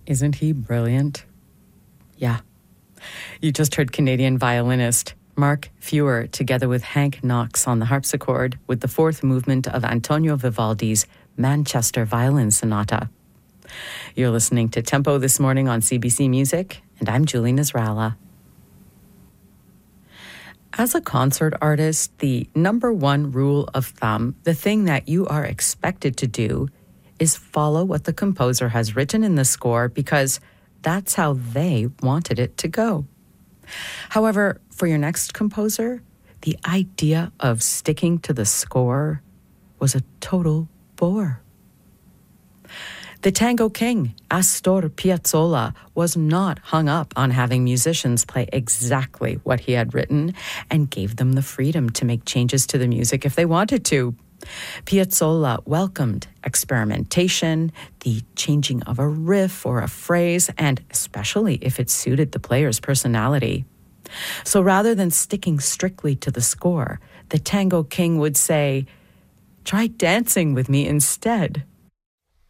Isn't he brilliant? Yeah. You just heard Canadian violinist Mark Feuer together with Hank Knox on the harpsichord with the fourth movement of Antonio Vivaldi's Manchester Violin Sonata. You're listening to Tempo this morning on CBC Music, and I'm Julie Nasrallah. As a concert artist, the number one rule of thumb, the thing that you are expected to do, is follow what the composer has written in the score because that's how they wanted it to go. However, for your next composer, the idea of sticking to the score was a total bore. The tango king, Astor Piazzolla, was not hung up on having musicians play exactly what he had written and gave them the freedom to make changes to the music if they wanted to. Piazzolla welcomed experimentation, the changing of a riff or a phrase, and especially if it suited the player's personality. So rather than sticking strictly to the score, the tango king would say, "Try dancing with me instead."